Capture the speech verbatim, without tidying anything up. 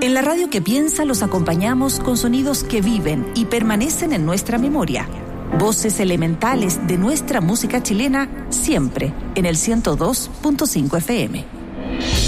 En la radio que piensa los acompañamos con sonidos que viven y permanecen en nuestra memoria. Voces elementales de nuestra música chilena, siempre en el ciento dos punto cinco F M.